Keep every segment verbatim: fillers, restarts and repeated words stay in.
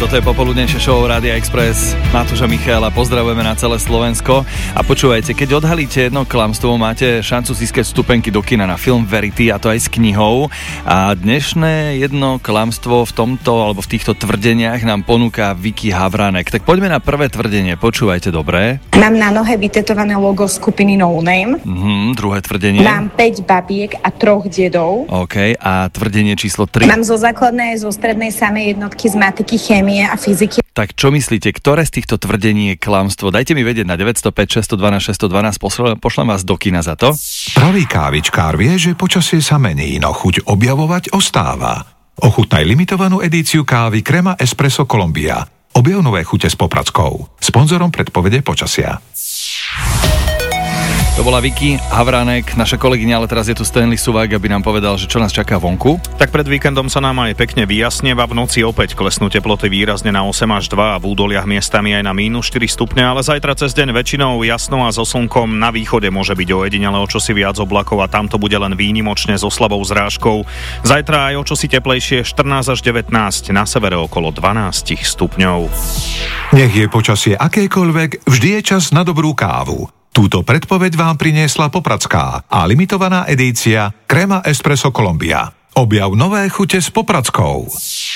Toto je popoludnejšie show Rádia Express. Matúša Michaela, pozdravujeme na celé Slovensko. A počúvajte, keď odhalíte jedno klamstvo, máte šancu získať vstupenky do kina na film Verity, a to aj s knihou. A dnešné jedno klamstvo v tomto alebo v týchto tvrdeniach nám ponúka Vicky Havranek. Tak poďme na prvé tvrdenie, počúvajte dobre. Mám na nohe vytetované logo skupiny No Name. Mhm, druhé tvrdenie. Mám päť babiek a troch dedov. OK, a tvrdenie číslo tri. Mám zo základnej aj zo strednej samej jednotky z matiky, chémie a fyziky. Tak čo myslíte, ktoré z týchto tvrdení je klamstvo? Dajte mi vedieť na deväť nula päť šesť jedna dva šesť jedna dva, pošlem, pošlem vás do kina za to. Pravý kávičkár vie, že počasie sa mení, no chuť objavovať ostáva. Ochutnaj limitovanú edíciu kávy Crema Espresso Colombia. Objav nové chute s Popradskou. Sponzorom predpovede počasia. To bola Vicky Havranek, naša kolegyňa, ale teraz je tu Stanley Suvák, aby nám povedal, že čo nás čaká vonku. Tak pred víkendom sa nám aj pekne vyjasnieva, v noci opäť klesnú teploty výrazne na osem až dva a v údoliach miestami aj na mínus štyri stupne, ale zajtra cez deň väčšinou jasno a so slnkom. Na východe môže byť ojedinele o čosi viac oblakov a tam to bude len výnimočne so slabou zrážkou. Zajtra aj o čosi teplejšie štrnásť až devätnásť, na severe okolo dvanásť stupňov. Nech je počasie akékoľvek, vždy je čas na dobrú kávu. Túto predpoveď vám priniesla Popradská a limitovaná edícia Crema Espresso Colombia. Objav nové chute s Popradskou.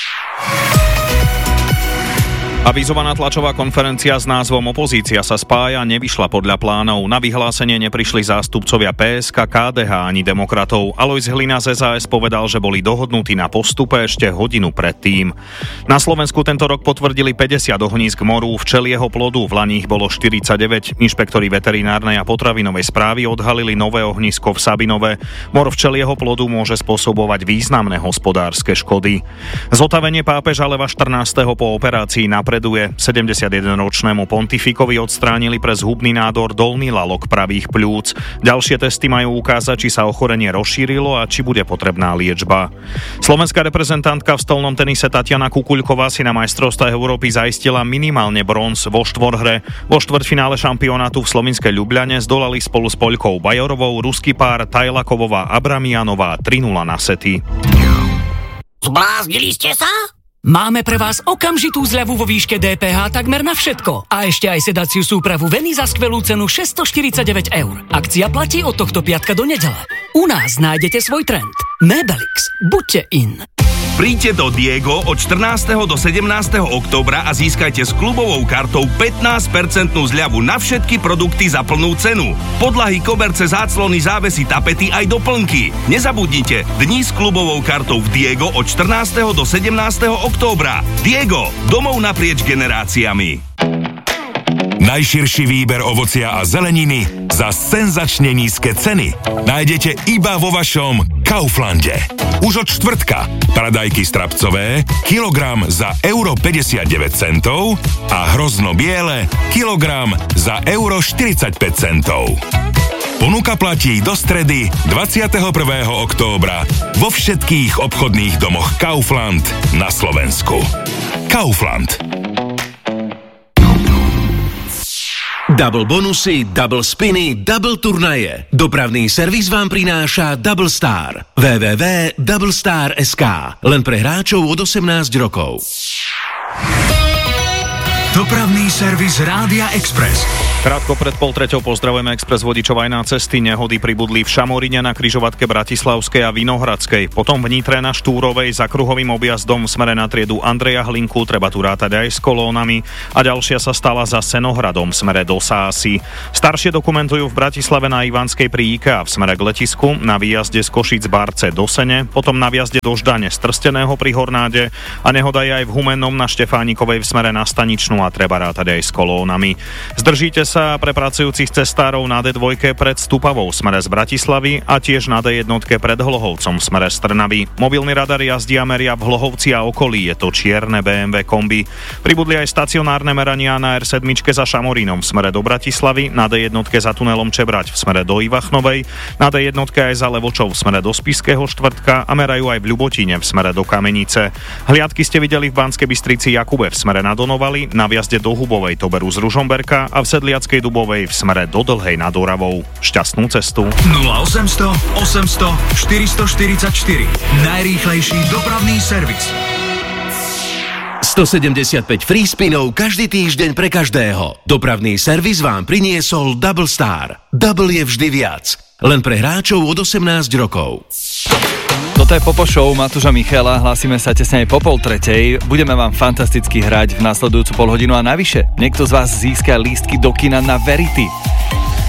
Avizovaná tlačová konferencia s názvom Opozícia sa spája nevyšla podľa plánov. Na vyhlásenie neprišli zástupcovia pé es ká, ká dé há ani demokratov. Alojz Hlina z es a es povedal, že boli dohodnutí na postupe ešte hodinu predtým. Na Slovensku tento rok potvrdili päťdesiat ohnízk moru včelieho plodu, v lani ich bolo štyridsaťdeväť. Inšpektori veterinárnej a potravinovej správy odhalili nové ohnisko v Sabinove. Mor včelieho plodu môže spôsobovať významné hospodárske škody. Zotavenie pápeža Leva štrnásteho po operácii na sedemdesiatjedenročnému pontifikovi odstránili pre zhubný nádor dolný lalok pravých pľúc. Ďalšie testy majú ukázať, či sa ochorenie rozšírilo a či bude potrebná liečba. Slovenská reprezentantka v stolnom tenise Tatiana Kukuľková si na majstrovstvách Európy zaistila minimálne bronz vo štvorhre. Vo štvrťfinále šampionátu v slovinskej Ľubľane zdolali spolu s Poľkou Bajorovou ruský pár Tajlakovová Abramianová tri nula na sety. Zbláznili ste sa? Máme pre vás okamžitú zľavu vo výške dé pé há takmer na všetko. A ešte aj sedaciu súpravu Veny za skvelú cenu šesťstoštyridsaťdeväť eur. Akcia platí od tohto piatka do nedele. U nás nájdete svoj trend. Mebelix. Buďte in. Príďte do Diego od štrnásteho do sedemnásteho októbra a získajte s klubovou kartou pätnásť percent zľavu na všetky produkty za plnú cenu. Podlahy, koberce, záclony, závesy, tapety aj doplnky. Nezabudnite, dni s klubovou kartou v Diego od štrnásteho do sedemnásteho októbra. Diego, domov naprieč generáciami. Najširší výber ovocia a zeleniny za senzačne nízke ceny nájdete iba vo vašom Kauflande. Už od štvrtka paradajky strapcové kilogram za euro päťdesiatdeväť centov a hrozno biele kilogram za euro štyridsaťpäť centov. Ponuka platí do stredy dvadsiateho prvého októbra vo všetkých obchodných domoch Kaufland na Slovensku. Kaufland. Double bonusy, double spiny, double turnaje. Dopravný servis vám prináša Double Star. w w w bodka double star bodka es ká. Len pre hráčov od osemnásť rokov. Dopravný servis Rádia Express. Krátko pred pol treťou pozdravujeme Express vodičov aj na cesty. Nehody pribudli v Šamoríne na križovatke Bratislavskej a Vinohradskej. Potom v Nitre na Štúrovej za kruhovým objazdom v smere na triedu Andreja Hlinku. Treba tu rátať aj s kolónami. A ďalšia sa stala za Senohradom v smere do Sásy. Staršie dokumentujú v Bratislave na Ivanskej pri IKEA v smere k letisku, na výjazde z Košíc Barce do Sene, potom na výjazde do Ždane z Trsteného pri Hornáde a nehoda je aj v Humennom na Štefánikovej v smere na Staničnú a treba rátať aj s kolónami. Zdržíte sa pre pracujúcich cestárov na dé dva pred Stupavou v smere z Bratislavy a tiež na dé jedna pred Hlohovcom v smere z Trnavy. Mobilný radar jazdí a meria v Hlohovci a okolí, je to čierne bé em vé kombi. Pribudli aj stacionárne merania na er sedem za Šamorínom v smere do Bratislavy, na dé jedna za tunelom Čebrať v smere do Ivachnovej, na dé jedna aj za Levočov v smere do Spišského štvrtka a merajú aj v Ľubotíne v smere do Kamenice. Hliadky ste videli v Banskej Bystrici Jakube v smere na Donovali, na viazde do Hubovej to berú z Ružomberka a v Sedliackej Dubovej v smere do Dlhej nad Oravou. Šťastnú cestu. nula osemsto osemsto štyristoštyridsaťštyri. Najrýchlejší dopravný servis. stosedemdesiatpäť free spinov každý týždeň pre každého. Dopravný servis vám priniesol Double Star. Double je vždy viac. Len pre hráčov od osemnásť rokov. Toto je Popo Show Matúša Michaela, hlásime sa tesne aj po pol tretej. Budeme vám fantasticky hrať v nasledujúcu polhodinu a navyše niekto z vás získa lístky do kina na Verity.